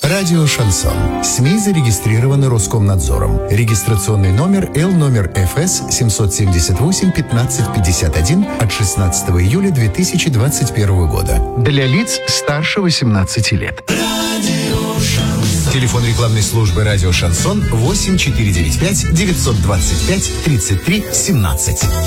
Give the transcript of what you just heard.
Радио «Шансон». СМИ зарегистрированы Роскомнадзором. Регистрационный номер Л ФС 778-1551 от 16 июля 2021 года. Для лиц старше 18 лет. Телефон рекламной службы «Радио Шансон» 8495 925 33 17.